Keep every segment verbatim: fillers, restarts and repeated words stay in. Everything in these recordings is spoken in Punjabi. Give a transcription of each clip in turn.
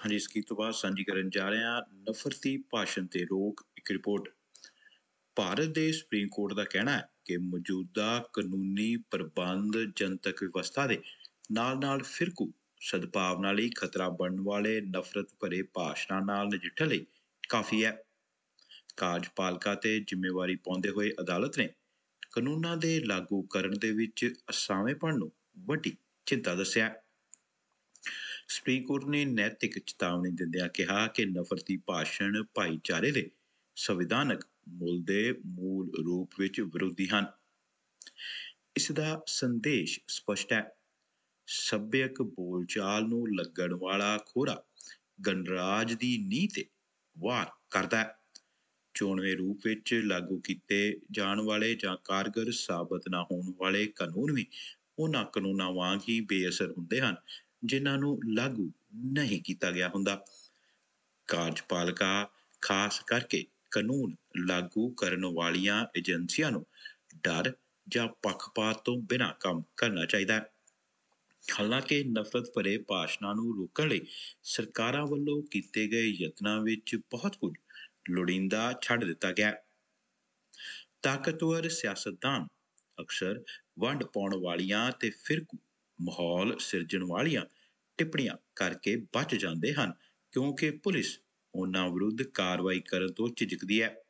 ਹਾਂਜੀ, ਇਸ ਗੀਤ ਤੋਂ ਬਾਅਦ ਸਾਂਝੀ ਕਰਨ ਜਾ ਰਹੇ ਹਾਂ ਨਫ਼ਰਤੀ ਭਾਸ਼ਣ ਤੇ ਰੋਕ ਇੱਕ ਰਿਪੋਰਟ। ਭਾਰਤ ਦੇ ਸੁਪਰੀਮ ਕੋਰਟ ਦਾ ਕਹਿਣਾ ਹੈ ਕਿ ਮੌਜੂਦਾ ਕਾਨੂੰਨੀ ਪ੍ਰਬੰਧ ਜਨਤਕ ਵਿਵਸਥਾ ਦੇ ਨਾਲ-ਨਾਲ ਫਿਰਕੂ ਸਦਭਾਵਨਾ ਲਈ ਖਤਰਾ ਬਣਨ ਵਾਲੇ ਨਫ਼ਰਤ ਭਰੇ ਭਾਸ਼ਣਾਂ ਨਾਲ ਨਜਿੱਠਣ ਲਈ ਕਾਫੀ ਹੈ। ਕਾਰਜਪਾਲਿਕਾ ਤੇ ਜ਼ਿੰਮੇਵਾਰੀ ਪਾਉਂਦੇ ਹੋਏ ਅਦਾਲਤ ਨੇ ਕਾਨੂੰਨਾਂ ਦੇ ਲਾਗੂ ਕਰਨ ਦੇ ਵਿੱਚ ਅਸਾਵੇਂਪਣ ਨੂੰ ਵੱਡੀ ਚਿੰਤਾ ਦੱਸਿਆ ਹੈ। ਸੁਪਰੀਮ ਕੋਰਟ ਨੇ ਨੈਤਿਕ ਚੇਤਾਵਨੀ ਦਿੰਦਿਆਂ ਕਿਹਾ ਕਿ ਨਫ਼ਰਤੀ ਭਾਸ਼ਣ ਭਾਈਚਾਰੇ ਦੇ ਸੰਵਿਧਾਨਕ ਮੁੱਲ ਦੇ ਮੂਲ ਰੂਪ ਵਿੱਚ ਵਿਰੋਧੀ ਹਨ। ਇਸ ਦਾ ਸੰਦੇਸ਼ ਸਪਸ਼ਟ ਹੈ। ਸੱਭਿਅਕ ਬੋਲਚਾਲ ਨੂੰ ਲੱਗਣ ਵਾਲਾ ਖੋਰਾ ਗਣਰਾਜ ਦੀ ਨੀਂਹ ਤੇ ਵਾਰ ਕਰਦਾ ਹੈ। ਚੋਣਵੇਂ ਰੂਪ ਵਿੱਚ ਲਾਗੂ ਕੀਤੇ ਜਾਣ ਵਾਲੇ ਜਾਂ ਕਾਰਗਰ ਸਾਬਤ ਨਾ ਹੋਣ ਵਾਲੇ ਕਾਨੂੰਨ ਵੀ ਉਹਨਾਂ ਕਾਨੂੰਨਾਂ ਵਾਂਗ ਹੀ ਬੇਅਸਰ ਹੁੰਦੇ ਹਨ ਜਿਨ੍ਹਾਂ ਨੂੰ ਲਾਗੂ ਨਹੀਂ ਕੀਤਾ ਗਿਆ ਹੁੰਦਾ। ਕਾਰਜਪਾਲਿਕਾ ਖਾਸ ਕਰਕੇ ਕਾਨੂੰਨ ਲਾਗੂ ਕਰਨ ਵਾਲੀਆਂ ਏਜੰਸੀਆਂ ਨੂੰ ਡਰ ਜਾਂ ਪੱਖਪਾਤ ਤੋਂ ਬਿਨਾਂ ਕੰਮ ਕਰਨਾ ਚਾਹੀਦਾ ਹੈ। ਹਾਲਾਂਕਿ ਨਫ਼ਰਤ ਭਰੇ ਭਾਸ਼ਣਾਂ ਨੂੰ ਰੋਕਣ ਲਈ ਸਰਕਾਰਾਂ ਵੱਲੋਂ ਕੀਤੇ ਗਏ ਯਤਨਾਂ ਵਿੱਚ ਬਹੁਤ ਕੁਝ ਲੋੜੀਂਦਾ ਛੱਡ ਦਿੱਤਾ ਗਿਆ। ਤਾਕਤਵਰ ਸਿਆਸਤਦਾਨ ਅਕਸਰ ਵੰਡ ਪਾਉਣ ਵਾਲੀਆਂ ਤੇ ਫਿਰਕੂ ਮਾਹੌਲ ਸਿਰਜਣ ਵਾਲੀਆਂ ਟਿੱਪਣੀਆਂ ਕਰਕੇ ਬਚ ਜਾਂਦੇ ਹਨ ਕਿਉਂਕਿ ਪੁਲਿਸ ਉਹਨਾਂ ਵਿਰੁੱਧ ਕਾਰਵਾਈ ਕਰਨ ਤੋਂ ਝਿਜਕਦੀ ਹੈ।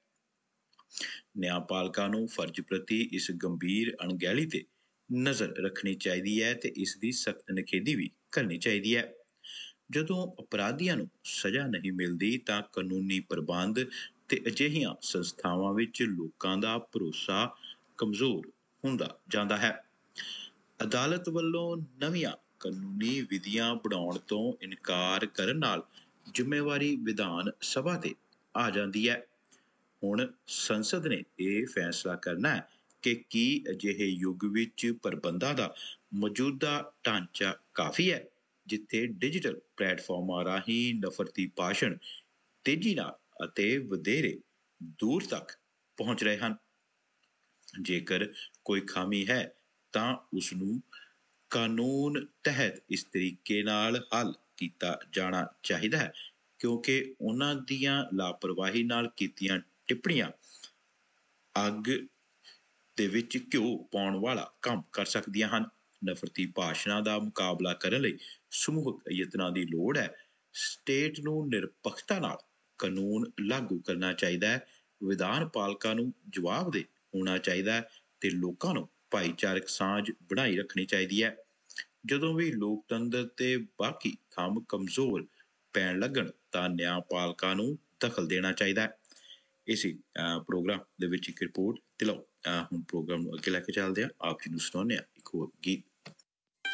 ਨਿਆਂਪਾਲਿਕਾ ਨੂੰ ਫਰਜ਼ ਪ੍ਰਤੀ ਇਸ ਗੰਭੀਰ ਅਣਗਹਿਲੀ ਤੇ ਨਜ਼ਰ ਰੱਖਣੀ ਚਾਹੀਦੀ ਹੈ ਤੇ ਇਸ ਦੀ ਸਖਤ ਨਿਖੇਧੀ ਵੀ ਕਰਨੀ ਚਾਹੀਦੀ ਹੈ। ਜਦੋਂ ਅਪਰਾਧੀਆਂ ਨੂੰ ਸਜ਼ਾ ਨਹੀਂ ਮਿਲਦੀ ਤਾਂ ਕਾਨੂੰਨੀ ਪ੍ਰਬੰਧ ਤੇ ਅਜਿਹੀਆਂ ਸੰਸਥਾਵਾਂ ਵਿੱਚ ਲੋਕਾਂ ਦਾ ਭਰੋਸਾ ਕਮਜ਼ੋਰ ਹੁੰਦਾ ਜਾਂਦਾ ਹੈ। ਅਦਾਲਤ ਵੱਲੋਂ ਨਵੀਆਂ ਕਾਨੂੰਨੀ ਵਿਧੀਆਂ ਬਣਾਉਣ ਤੋਂ ਇਨਕਾਰ ਕਰਨ ਨਾਲ ਜ਼ਿੰਮੇਵਾਰੀ ਵਿਧਾਨ ਸਭਾ ਤੇ ਆ ਜਾਂਦੀ ਹੈ। ਹੁਣ ਸੰਸਦ ਨੇ ਇਹ ਫੈਸਲਾ ਕਰਨਾ ਹੈ ਕਿ ਕੀ ਅਜਿਹੇ ਯੁੱਗ ਵਿੱਚ ਪ੍ਰਬੰਧਾਂ ਦਾ ਮੌਜੂਦਾ ਢਾਂਚਾ ਕਾਫੀ ਹੈ ਜਿੱਥੇ ਡਿਜੀਟਲ ਪਲੇਟਫਾਰਮਾਂ ਰਾਹੀਂ ਨਫ਼ਰਤੀ ਭਾਸ਼ਣ ਤੇਜ਼ੀ ਨਾਲ ਅਤੇ ਵਧੇਰੇ ਦੂਰ ਤੱਕ ਪਹੁੰਚ ਰਹੇ ਹਨ। ਜੇਕਰ ਕੋਈ ਖਾਮੀ ਹੈ ਤਾਂ ਉਸ ਨੂੰ ਕਾਨੂੰਨ ਤਹਿਤ ਇਸ ਤਰੀਕੇ ਨਾਲ ਹੱਲ ਕੀਤਾ ਜਾਣਾ ਚਾਹੀਦਾ ਹੈ ਕਿਉਂਕਿ ਉਹਨਾਂ ਦੀਆਂ ਲਾਪਰਵਾਹੀ ਨਾਲ ਕੀਤੀਆਂ ਟਿੱਪਣੀਆਂ ਅੱਗ ਦੇ ਵਿੱਚ ਘਿਓ ਪਾਉਣ ਵਾਲਾ ਕੰਮ ਕਰ ਸਕਦੀਆਂ ਹਨ। ਨਫ਼ਰਤੀ ਭਾਸ਼ਣਾਂ ਦਾ ਮੁਕਾਬਲਾ ਕਰਨ ਲਈ ਸਮੂਹਕ ਯਤਨਾਂ ਦੀ ਲੋੜ ਹੈ। ਸਟੇਟ ਨੂੰ ਨਿਰਪੱਖਤਾ ਨਾਲ ਕਾਨੂੰਨ ਲਾਗੂ ਕਰਨਾ ਚਾਹੀਦਾ ਹੈ, ਵਿਧਾਨ ਪਾਲਿਕਾ ਨੂੰ ਜਵਾਬਦੇਹ ਹੋਣਾ ਚਾਹੀਦਾ ਹੈ ਤੇ ਲੋਕਾਂ ਨੂੰ ਭਾਈਚਾਰਕ ਸਾਂਝ ਬਣਾਈ ਰੱਖਣੀ ਚਾਹੀਦੀ ਹੈ। ਜਦੋਂ ਵੀ ਲੋਕਤੰਤਰ ਤੇ ਬਾਕੀ ਥੰਮ ਕਮਜ਼ੋਰ ਪੈਣ ਲੱਗਣ ਤਾਂ ਨਿਆਂਪਾਲਿਕਾ ਨੂੰ ਦਖਲ ਦੇਣਾ ਚਾਹੀਦਾ ਹੈ। ਇਸੇ ਪ੍ਰੋਗਰਾਮ ਦੇ ਵਿੱਚ ਇੱਕ ਰਿਪੋਰਟ ਤੇ ਲਓ ਹੁਣ ਪ੍ਰੋਗਰਾਮ ਨੂੰ ਅੱਗੇ ਲੈ ਕੇ ਚੱਲਦੇ ਹਾਂ। ਆਪ ਜੀ ਨੂੰ ਸੁਣਾਉਂਦੇ ਹਾਂ ਇੱਕ ਹੋਰ ਗੀਤ।